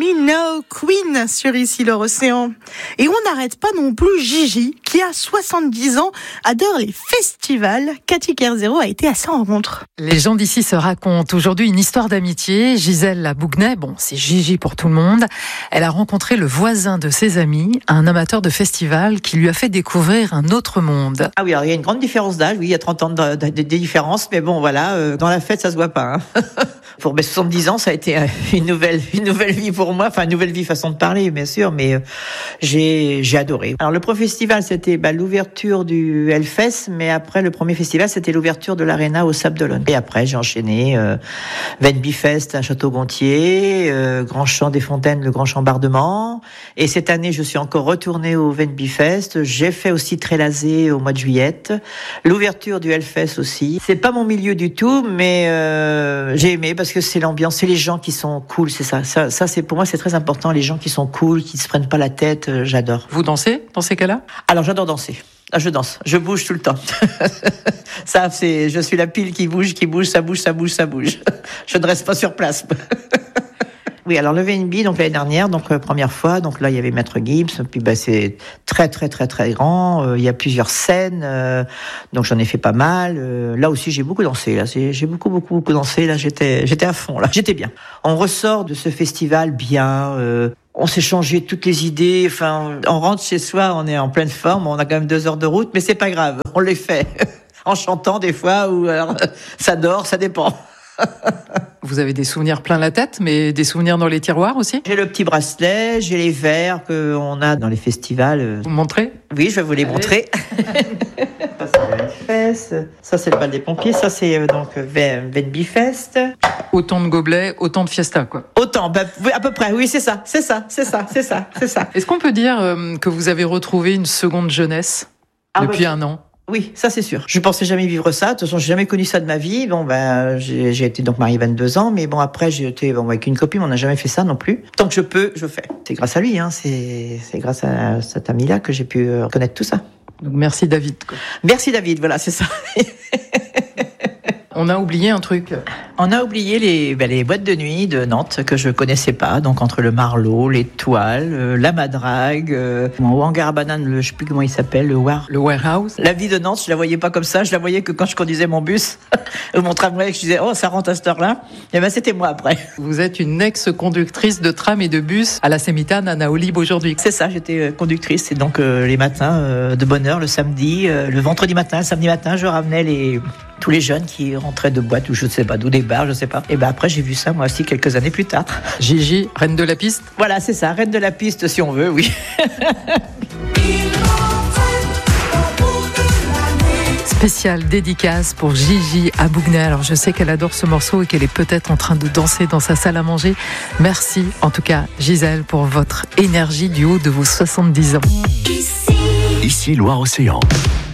Me Now, Queen sur Ici l'Océan. Et on n'arrête pas non plus Gigi, qui a 70 ans, adore les festivals. Cathy Kerzero a été à sa rencontre. Les gens d'ici se racontent aujourd'hui une histoire d'amitié. Gisèle Abougnet, c'est Gigi pour tout le monde. Elle a rencontré le voisin de ses amis, un amateur de festival qui lui a fait découvrir un autre monde. Ah oui, alors il y a une grande différence d'âge, oui, il y a 30 ans de différence, mais bon voilà, dans la fête ça se voit pas. Pour mes 70 ans, ça a été une nouvelle vie pour moi, enfin une nouvelle vie façon de parler bien sûr, mais j'ai adoré. Alors le premier festival c'était l'ouverture du Hellfest, mais après le premier festival c'était l'ouverture de l'Arena au Sable d'Olonne. Et après j'ai enchaîné Venbifest à Château-Gontier, Grand Champ des Fontaines, le Grand Chambardement. Et cette année je suis encore retournée au Venbifest. J'ai fait aussi Trélazé au mois de juillet. L'ouverture du Hellfest aussi. C'est pas mon milieu du tout, mais j'ai aimé parce que c'est l'ambiance, c'est les gens qui sont cool, c'est ça. Ça c'est pour moi c'est très important, les gens qui sont cool, qui se prennent pas la tête, j'adore. Vous dansez dans ces cas-là ? Alors j'adore danser. Je danse, je bouge tout le temps. Je suis la pile qui bouge, ça bouge. Je ne reste pas sur place. Oui, alors le VNB, donc l'année dernière, première fois, donc là il y avait Maître Gibbs, puis c'est très grand, il y a plusieurs scènes, donc j'en ai fait pas mal. Là aussi j'ai beaucoup dansé, là j'ai beaucoup dansé, là j'étais à fond, là j'étais bien. On ressort de ce festival bien. On s'est changé toutes les idées. Enfin, on rentre chez soi, on est en pleine forme. On a quand même 2 heures de route, mais c'est pas grave. On les fait en chantant des fois, ou alors ça dort, ça dépend. Vous avez des souvenirs plein la tête, mais des souvenirs dans les tiroirs aussi ? J'ai le petit bracelet, j'ai les verres qu'on a dans les festivals. Vous me montrez ? Oui, je vais vous les montrer. Ça, c'est Hellfest. Ça, c'est le bal des pompiers. Ça, c'est Venbifest. Autant de gobelets, autant de fiesta, quoi. Autant, oui, à peu près. Oui, c'est ça. Est-ce qu'on peut dire que vous avez retrouvé une seconde jeunesse depuis un an ? Oui, ça c'est sûr. Je pensais jamais vivre ça. De toute façon, j'ai jamais connu ça de ma vie. J'ai été donc mariée 22 ans, mais après j'ai été avec une copine, on n'a jamais fait ça non plus. Tant que je peux, je fais. C'est grâce à lui, c'est grâce à cet ami-là que j'ai pu connaître tout ça. Donc merci David. Merci David, voilà, c'est ça. On a oublié un truc. On a oublié les boîtes de nuit de Nantes que je connaissais pas. Donc entre le Marlot, l'Étoile, la Madrague, au Hangar à Bananes, je sais plus comment il s'appelle, le Warehouse. La vie de Nantes, je la voyais pas comme ça. Je la voyais que quand je conduisais mon bus ou mon tramway, je disais ça rentre à cette heure-là. Et c'était moi après. Vous êtes une ex-conductrice de tram et de bus à la Sémitane à Naolib aujourd'hui. C'est ça, j'étais conductrice. Et donc les matins de bonne heure, le samedi, le vendredi matin, le samedi matin, je ramenais tous les jeunes qui rentraient de boîtes ou je ne sais pas d'où, des bars, je ne sais pas. Et après j'ai vu ça moi aussi quelques années plus tard. Gigi, reine de la piste. Voilà, c'est ça, reine de la piste si on veut, oui. Spéciale dédicace pour Gigi Abougnet. Alors je sais qu'elle adore ce morceau et qu'elle est peut-être en train de danser dans sa salle à manger. Merci en tout cas Gisèle pour votre énergie du haut de vos 70 ans. Ici Loire-Océan.